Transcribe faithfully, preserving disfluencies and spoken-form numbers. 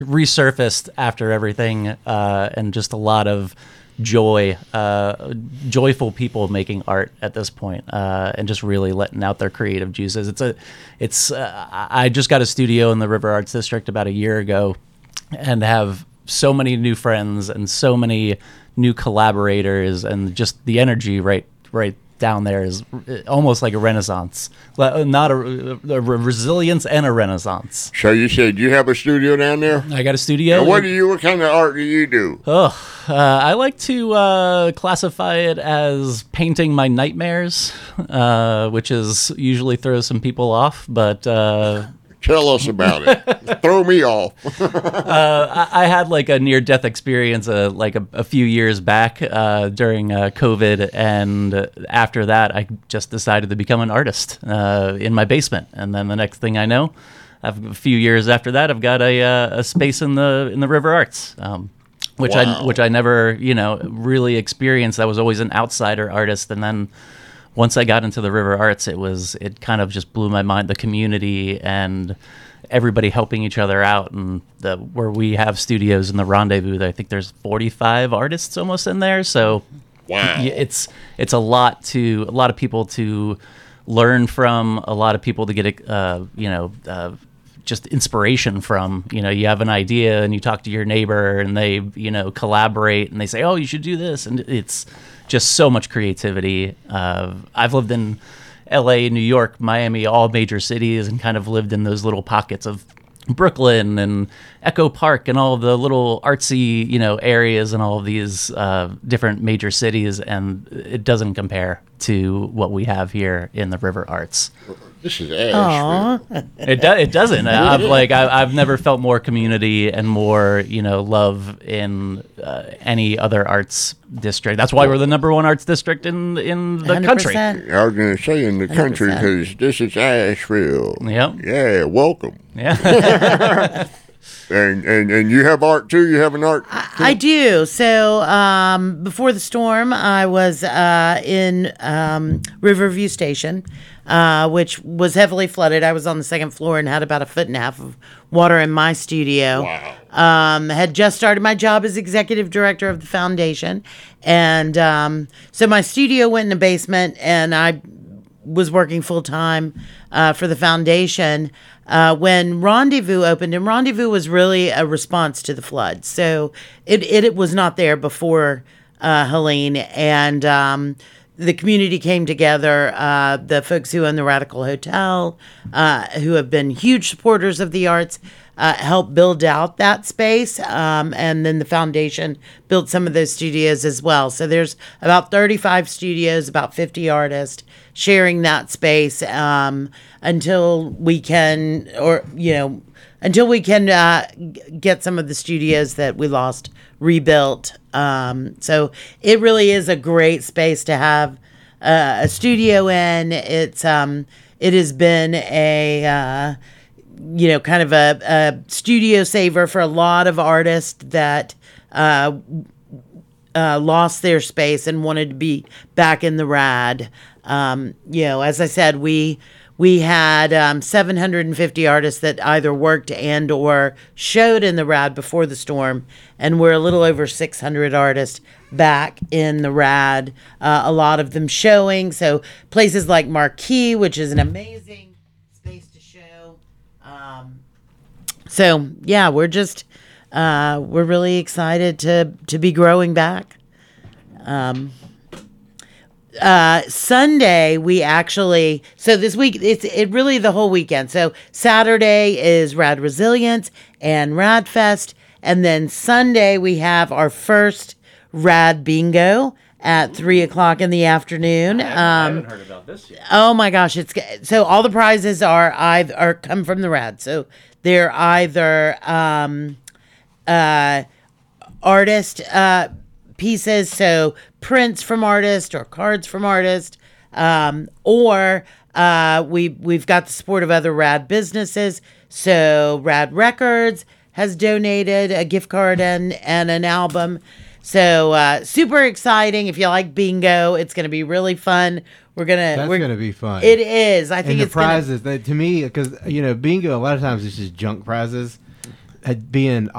resurfaced after everything, uh, and just a lot of joy, uh, joyful people making art at this point, uh, and just really letting out their creative juices. It's a, it's. Uh, I just got a studio in the River Arts District about a year ago, and have so many new friends and so many new collaborators, and just the energy right, right down there is almost like a renaissance. Not a, a resilience and a renaissance. So you said you have a studio down there? I got a studio. And what do you? What kind of art do you do? Oh, uh, I like to uh, classify it as painting my nightmares, uh, which is usually throws some people off, but. Uh, Tell us about it. Throw me off. uh, I, I had like a near-death experience uh, like a, a few years back uh, during uh, COVID, and after that, I just decided to become an artist uh, in my basement. And then the next thing I know, I've, a few years after that, I've got a, uh, a space in the in the River Arts, um, which Wow. I which I never you know really experienced. I was always an outsider artist, and then. Once I got into the River Arts, it was it kind of just blew my mind. The community and everybody helping each other out, and the where we have studios in the Rendezvous, I think there's forty-five artists almost in there. So Wow. it's it's a lot to a lot of people to learn from, a lot of people to get uh, you know uh, just inspiration from. You know, you have an idea and you talk to your neighbor, and they you know collaborate and they say, oh, you should do this, and it's. Just so much creativity. Uh, I've lived in L A, New York, Miami, all major cities, and kind of lived in those little pockets of Brooklyn and Echo Park and all of the little artsy, you know, areas and all of these uh, different major cities, and it doesn't compare to what we have here in the River Arts. This is Asheville. It do, it doesn't. I've like I, I've never felt more community and more you know love in uh, any other arts district. That's why we're the number one arts district in in the one hundred percent. country. I was going to say in the country one hundred because this is Asheville. Yep. Yeah, welcome. Yeah. And, and and you have art too? You have an art? I do. So um, before the storm, I was uh, in um, Riverview Station, uh, which was heavily flooded. I was on the second floor and had about a foot and a half of water in my studio. Wow. Um, had just started my job as executive director of the foundation. And um, so my studio went in the basement, and I was working full time uh, for the foundation. Uh, when Rendezvous opened, and Rendezvous was really a response to the flood. So it, it, it was not there before uh, Helene, and um, the community came together. Uh, the folks who own the Radical Hotel, uh, who have been huge supporters of the arts, uh, helped build out that space. Um, and then the foundation built some of those studios as well. So there's about thirty-five studios, about fifty artists sharing that space um, until we can, or, you know, until we can uh, g- get some of the studios that we lost rebuilt. Um, so it really is a great space to have uh, a studio in. It's um, it has been a uh, you know kind of a, a studio saver for a lot of artists that uh, uh, lost their space and wanted to be back in the Rad. Um, you know, as I said, we. We had um, seven hundred fifty artists that either worked and or showed in the Rad before the storm, and we're a little over six hundred artists back in the Rad, uh, a lot of them showing. So places like Marquee, which is an amazing space to show. Um, so, yeah, we're just, uh, we're really excited to, to be growing back. Um Uh, Sunday we actually, so this week it's it really the whole weekend. So Saturday is Rad Resilience and Rad Fest, and then Sunday we have our first Rad Bingo at three o'clock in the afternoon. I haven't, um, I haven't heard about this yet. Oh my gosh, it's so all the prizes are either are come from the Rad. So they're either um, uh, artist uh, pieces, so prints from artists or cards from artists, um, or uh, we we've got the support of other Rad businesses. So Rad Records has donated a gift card and and an album. So uh, super exciting. If you like bingo, it's going to be really fun. We're gonna. That's we're, gonna be fun. It is. I think and the it's gonna, prizes that to me, because you know, bingo a lot of times it's just junk prizes. Uh, Being